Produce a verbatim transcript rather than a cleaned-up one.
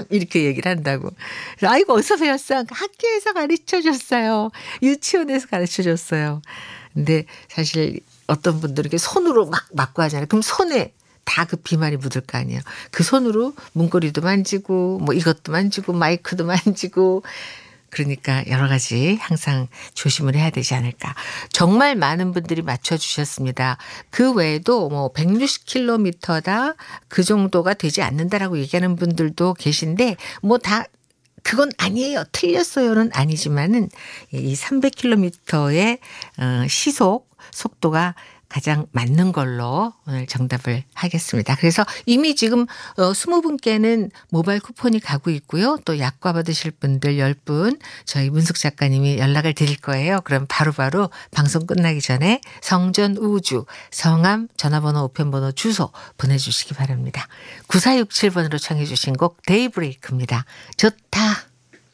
이렇게 얘기를 한다고. 그래서 아이고 어디서 배웠어? 학교에서 가르쳐줬어요. 유치원에서 가르쳐줬어요. 근데 사실 어떤 분들은 이렇게 손으로 막 맞고 하잖아요. 그럼 손에 다 그 비말이 묻을 거 아니에요. 그 손으로 문고리도 만지고 뭐 이것도 만지고 마이크도 만지고 그러니까 여러 가지 항상 조심을 해야 되지 않을까. 정말 많은 분들이 맞춰주셨습니다. 그 외에도 뭐 백육십 킬로미터다 그 정도가 되지 않는다라고 얘기하는 분들도 계신데 뭐 다 그건 아니에요. 틀렸어요는 아니지만은 이 삼백 킬로미터의 시속 속도가 가장 맞는 걸로 오늘 정답을 하겠습니다. 그래서 이미 지금 스무 분께는 모바일 쿠폰이 가고 있고요. 또 약과 받으실 분들 열 분 저희 문숙 작가님이 연락을 드릴 거예요. 그럼 바로바로 바로 방송 끝나기 전에 성전 우주 성함 전화번호 우편번호 주소 보내주시기 바랍니다. 구사육칠 번으로 청해 주신 곡 데이브레이크입니다. 좋다.